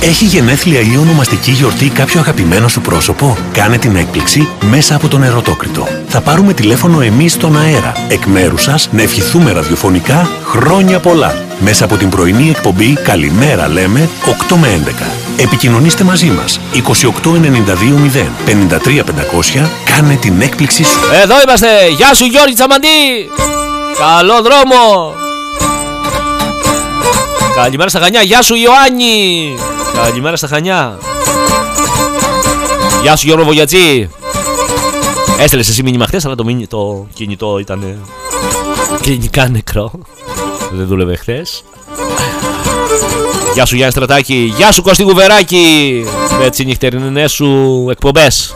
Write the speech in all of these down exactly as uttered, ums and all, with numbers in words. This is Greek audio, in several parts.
Έχει γενέθλια ή ονομαστική γιορτή κάποιο αγαπημένο σου πρόσωπο? Κάνε την έκπληξη μέσα από τον Ερωτόκριτο. Θα πάρουμε τηλέφωνο εμείς στον αέρα, εκ μέρους σας, να ευχηθούμε ραδιοφωνικά χρόνια πολλά. Μέσα από την πρωινή εκπομπή «Καλημέρα λέμε» οκτώ με έντεκα. Επικοινωνήστε μαζί μας είκοσι οκτώ ενενήντα δύο μηδέν πενήντα τρία πεντακόσια. Κάνε την έκπληξή σου. Εδώ είμαστε. Γεια σου Γιώργη Τσαμαντή. Καλό δρόμο. Καλημέρα στα Χανιά. Γεια σου Ιωάννη. Καλημέρα στα Χανιά. Γεια σου Γιώργο Βογιατζή. Έστειλες εσύ μήνυμα χθες, αλλά το, μήνυ... το κινητό ήταν κλινικά νεκρό. Δεν δούλευε χθες. Γεια σου Γιάννη Στρατάκη. Γεια σου Κωστή Γουβεράκη. Με τις νυχτερινές σου εκπομπές.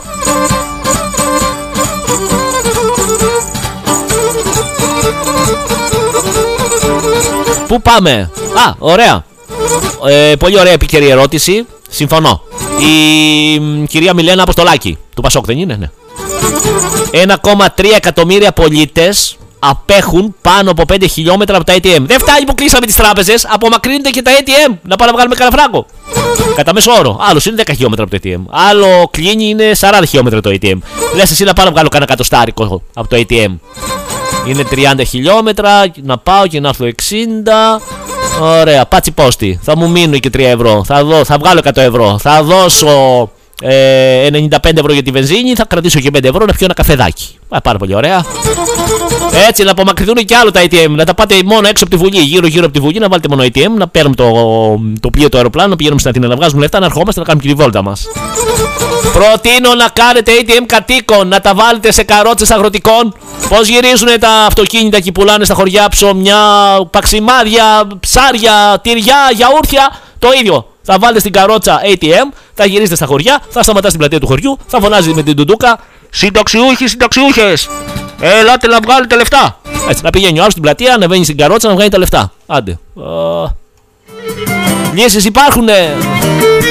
Πού πάμε? Α, ωραία. ε, Πολύ ωραία επίκαιρη ερώτηση. Συμφωνώ. Η μ, κυρία Μιλένα Αποστολάκη του Πασόκ δεν είναι? Ναι. ένα κόμμα τρία εκατομμύρια πολίτες απέχουν πάνω από πέντε χιλιόμετρα από τα έι τι εμ. Δεν φτάνει που κλείσαμε τις τράπεζες, απομακρύνεται και τα έι τι εμ. Να πάμε να βγάλουμε κανένα φράγκο. Κατά μέσο όρο. Άλλος είναι δέκα χιλιόμετρα από το έι τι εμ. Άλλο κλείνει είναι σαράντα χιλιόμετρα το έι τι εμ. Λες εσύ να πάω να βγάλω κανένα κατοστάρικο από το έι τι εμ. Είναι τριάντα χιλιόμετρα. Να πάω και να έρθω εξήντα. Ωραία, πάτσι πόστη. Θα μου μείνουν και τρία ευρώ. Θα, δω, θα βγάλω εκατό ευρώ. Θα δώσω ε, ενενήντα πέντε ευρώ για τη βενζίνη. Θα κρατήσω και πέντε ευρώ να πιω ένα καφεδάκι. Α, πάρα πολύ ωραία. Έτσι να απομακρυνθούν και άλλο τα έι τι εμ. Να τα πάτε μόνο έξω από τη Βουλή. Γύρω-γύρω από τη Βουλή να βάλετε μόνο έι τι εμ. Να παίρνουμε το, το πλοίο του αεροπλάνου. Να πηγαίνουμε στην Αθήνα να βγάζουμε λεφτά. Να ερχόμαστε να κάνουμε και τη βόλτα μας. Προτείνω να κάνετε έι τι εμ κατοίκων. Να τα βάλετε σε καρότσες αγροτικών. Πώς γυρίζουν τα αυτοκίνητα και πουλάνε στα χωριά ψωμιά, παξιμάδια, ψάρια, τυριά, γιαούρτια. Το ίδιο. Θα βάλετε στην καρότσα έι τι εμ, θα γυρίσετε στα χωριά, θα σταματά στην πλατεία του χωριού, θα φωνάζει με την τουντούκα. Συνταξιούχοι, συνταξιούχες! Ελάτε να βγάλετε λεφτά! Έτσι, να πηγαίνει ο άλλος στην πλατεία, να βαίνει στην καρότσα να βγάλει τα λεφτά. Άντε. Uh... Λύσεις υπάρχουνε!